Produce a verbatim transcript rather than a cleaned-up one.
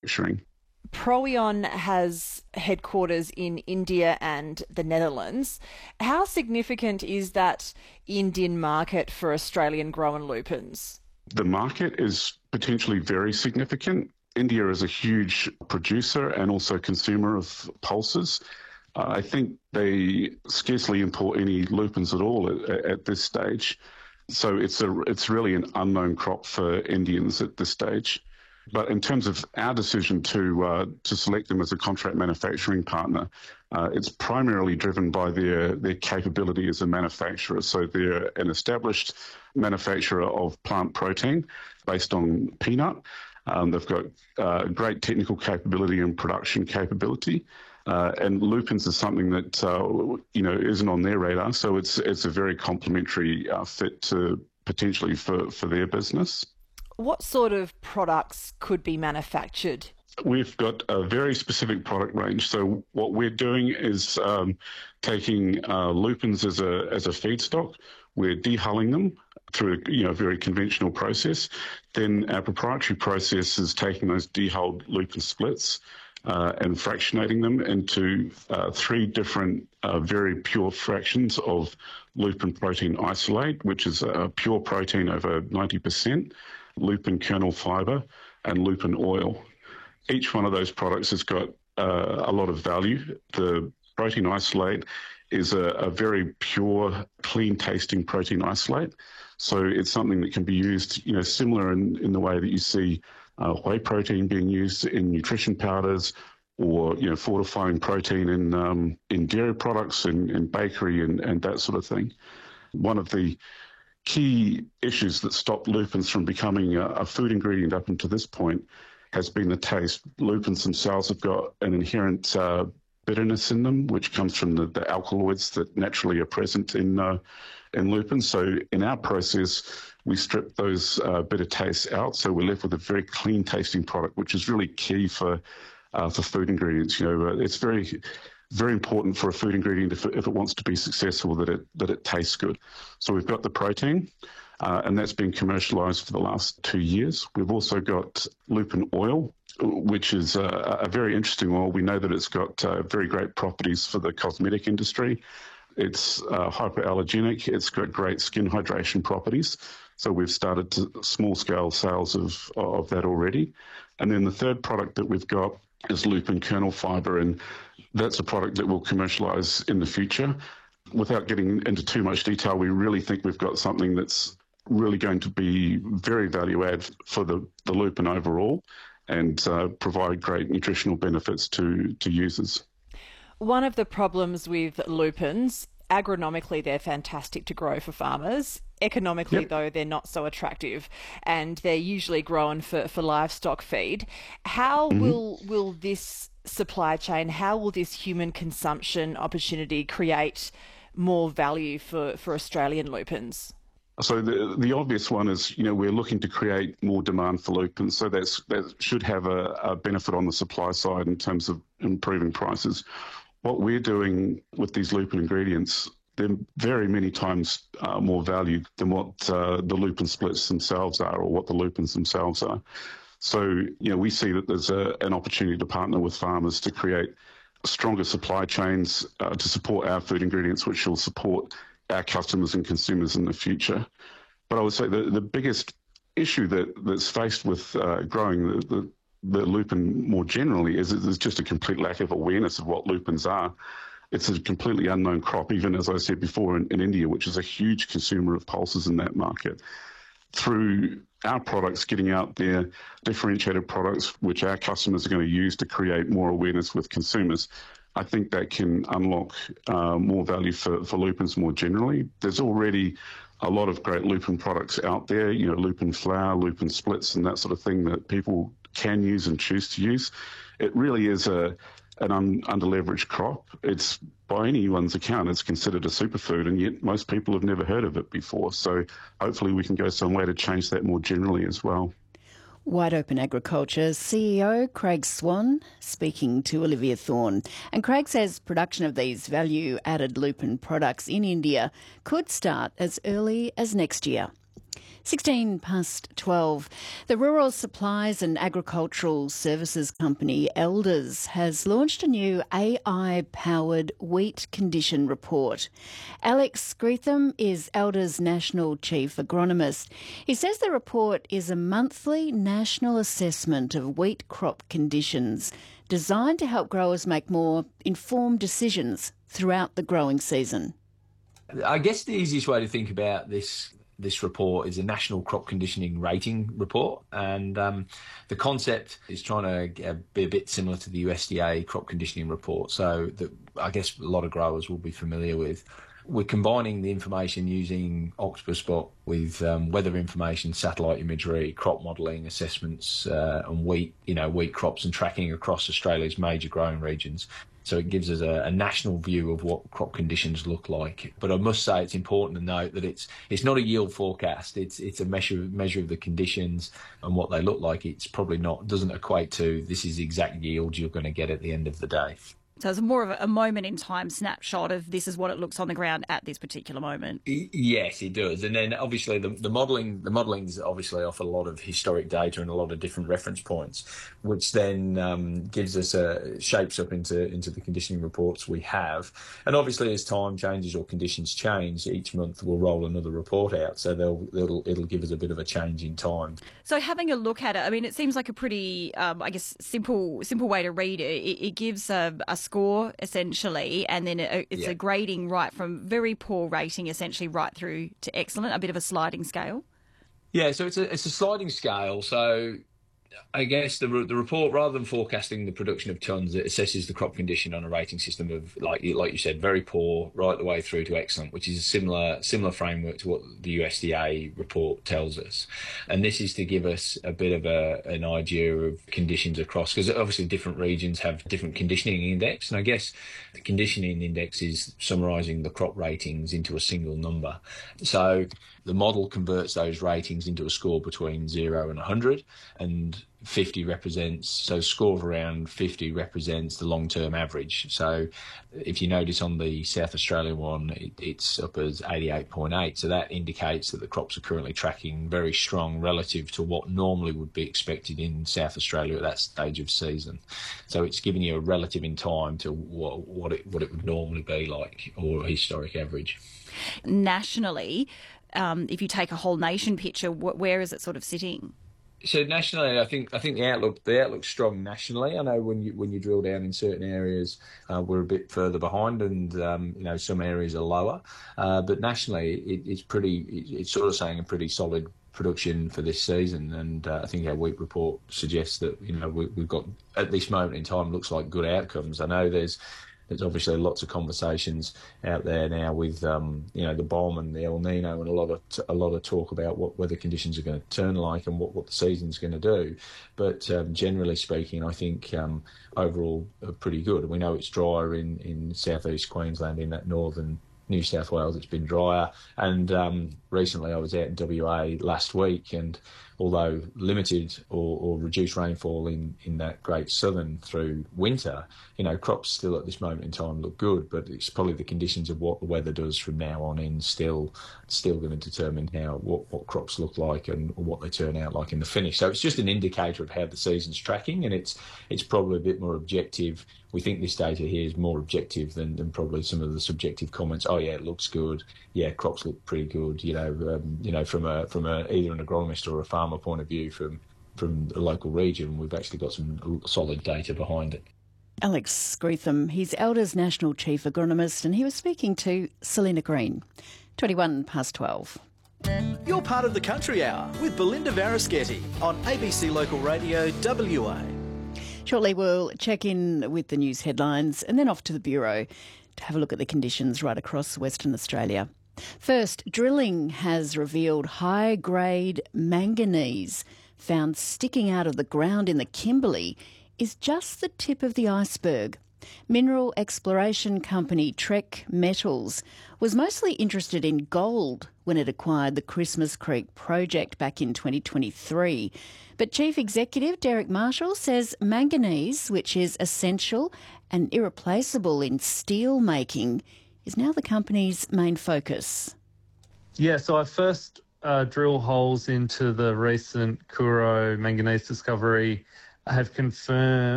manufacturing. Proion has headquarters in India and the Netherlands. How significant is that Indian market for Australian grown lupins? The market is potentially very significant. India is a huge producer and also consumer of pulses. Uh, I think they scarcely import any lupins at all at, at this stage. So it's a it's really an unknown crop for Indians at this stage. But in terms of our decision to uh, to select them as a contract manufacturing partner, uh, it's primarily driven by their, their capability as a manufacturer. So they're an established manufacturer of plant protein based on peanut. Um, they've got uh, great technical capability and production capability. Uh, and lupins is something that uh, you know isn't on their radar. So it's it's a very complementary uh, fit to potentially for, for their business. What sort of products could be manufactured? We've got a very specific product range. So what we're doing is um, taking uh, lupins as a as a feedstock. We're dehulling them through a you know very conventional process. Then our proprietary process is taking those dehulled lupin splits uh, and fractionating them into uh, three different uh, very pure fractions of lupin protein isolate, which is a pure protein over ninety percent. Lupin kernel fibre, and lupin oil. Each one of those products has got uh, a lot of value. The protein isolate is a, a very pure, clean-tasting protein isolate. So it's something that can be used, you know, similar in, in the way that you see uh, whey protein being used in nutrition powders, or you know, fortifying protein in um, in dairy products and, and bakery and, and that sort of thing. One of the key issues that stopped lupins from becoming a, a food ingredient up until this point has been the taste. Lupins themselves have got an inherent uh, bitterness in them, which comes from the, the alkaloids that naturally are present in uh, in lupins. So in our process, we strip those uh, bitter tastes out, so we're left with a very clean tasting product, which is really key for uh, for food ingredients. You know, uh, it's very Very important for a food ingredient if it, if it wants to be successful that it that it tastes good. So we've got the protein, uh, and that's been commercialised for the last two years. We've also got lupin oil, which is a, a very interesting oil. We know that it's got uh, very great properties for the cosmetic industry. It's uh, hypoallergenic. It's got great skin hydration properties. So we've started to small-scale sales of of that already. And then the third product that we've got is lupin kernel fibre, and that's a product that we'll commercialise in the future. Without getting into too much detail, we really think we've got something that's really going to be very value add for the, the lupin overall, and uh, provide great nutritional benefits to, to users. One of the problems with lupins, agronomically they're fantastic to grow for farmers. Economically, yep. though, they're not so attractive, and they're usually grown for, for livestock feed. How mm-hmm. will will this supply chain, how will this human consumption opportunity create more value for, for Australian lupins? So the the obvious one is, you know, we're looking to create more demand for lupins, so that's that should have a, a benefit on the supply side in terms of improving prices. What we're doing with these lupin ingredients, they're very many times uh, more valued than what uh, the lupin splits themselves are, or what the lupins themselves are. So, you know, we see that there's a, an opportunity to partner with farmers to create stronger supply chains uh, to support our food ingredients, which will support our customers and consumers in the future. But I would say the, the biggest issue that, that's faced with uh, growing the, the, the lupin more generally is that there's just a complete lack of awareness of what lupins are. It's a completely unknown crop, even as I said before, in, in India, which is a huge consumer of pulses in that market. Through our products getting out there, differentiated products which our customers are going to use to create more awareness with consumers, I think that can unlock uh, more value for, for lupins more generally. There's already a lot of great lupin products out there, you know, lupin flour, lupin splits and that sort of thing that people can use and choose to use. It really is a an un, under-leveraged crop. It's, by anyone's account, it's considered a superfood, and yet most people have never heard of it before. So hopefully we can go some way to change that more generally as well. Wide Open Agriculture C E O Craig Swan speaking to Olivia Thorne. And Craig says production of these value-added lupin products in India could start as early as next year. sixteen past twelve. The Rural Supplies and Agricultural Services company Elders has launched a new A I-powered wheat condition report. Alex Greetham is Elders' National Chief Agronomist. He says the report is a monthly national assessment of wheat crop conditions designed to help growers make more informed decisions throughout the growing season. I guess the easiest way to think about this This report is a national crop conditioning rating report, and um, the concept is trying to be a bit similar to the U S D A crop conditioning report, so that I guess a lot of growers will be familiar with. We're combining the information using Octopuspot with um, weather information, satellite imagery, crop modelling, assessments, uh, and wheat, you know, wheat crops and tracking across Australia's major growing regions. So it gives us a, a national view of what crop conditions look like. But I must say it's important to note that it's it's not a yield forecast. It's it's a measure measure of the conditions and what they look like. It's probably not doesn't equate to this is the exact yield you're going to get at the end of the day. So it's more of a moment in time snapshot of this is what it looks on the ground at this particular moment. Yes, it does. And then obviously the, the modelling, the modelling is obviously off a lot of historic data and a lot of different reference points, which then um, gives us a, shapes up into, into the conditioning reports we have. And obviously as time changes or conditions change, each month we'll roll another report out. So they'll, it'll, it'll give us a bit of a change in time. So having a look at it, I mean, it seems like a pretty, um, I guess, simple simple way to read it. It, it gives a, a score essentially, and then it, it's yeah. a grading right from very poor rating essentially right through to excellent, a bit of a sliding scale. Yeah, so it's a it's a sliding scale. So I guess the the report, rather than forecasting the production of tonnes, it assesses the crop condition on a rating system of, like like you said, very poor right the way through to excellent, which is a similar similar framework to what the U S D A report tells us. And this is to give us a bit of a an idea of conditions across, because obviously different regions have different conditioning index, and I guess the conditioning index is summarising the crop ratings into a single number. So the model converts those ratings into a score between zero and one hundred, and fifty represents, so a score of around fifty represents the long-term average. So if you notice on the South Australian one, it, it's up as eighty-eight point eight. So that indicates that the crops are currently tracking very strong relative to what normally would be expected in South Australia at that stage of season. So it's giving you a relative in time to what, what, it, what it would normally be like, or a historic average. Nationally, um, if you take a whole nation picture, wh- where is it sort of sitting? So nationally, I think I think the outlook the outlook's strong nationally. I know when you when you drill down in certain areas, uh, we're a bit further behind, and um, you know some areas are lower. Uh, but nationally, it, it's pretty. It, it's sort of saying a pretty solid production for this season, and uh, I think our wheat report suggests that you know we, we've got at this moment in time looks like good outcomes. I know there's. There's obviously lots of conversations out there now with, um, you know, the bomb and the El Nino, and a lot of t- a lot of talk about what weather conditions are going to turn like and what, what the season's going to do. But um, generally speaking, I think um, overall uh, pretty good. We know it's drier in, in southeast Queensland, in that northern New South Wales. It's been drier, and um, recently I was out in W A last week, and although limited or, or reduced rainfall in, in that great southern through winter, you know, crops still at this moment in time look good, but it's probably the conditions of what the weather does from now on in still still going to determine how what, what crops look like and what they turn out like in the finish. So it's just an indicator of how the season's tracking, and it's it's probably a bit more objective. We think this data here is more objective than, than probably some of the subjective comments. Oh yeah, it looks good. Yeah, crops look pretty good. You know, um, you know, from a from a either an agronomist or a farmer point of view, from from the local region, we've actually got some solid data behind it. Alex Greetham, he's Elders' National Chief Agronomist, and he was speaking to Selena Green. twenty-one past twelve. You're part of the Country Hour with Belinda Varischetti on A B C Local Radio W A. Shortly we'll check in with the news headlines and then off to the Bureau to have a look at the conditions right across Western Australia. First, drilling has revealed high-grade manganese found sticking out of the ground in the Kimberley is just the tip of the iceberg. Mineral exploration company Trek Metals was mostly interested in gold when it acquired the Christmas Creek project back in twenty twenty-three. But Chief Executive Derek Marshall says manganese, which is essential and irreplaceable in steel making, is now the company's main focus. Yeah, so I first uh, drill holes into the recent Kuro manganese discovery have confirmed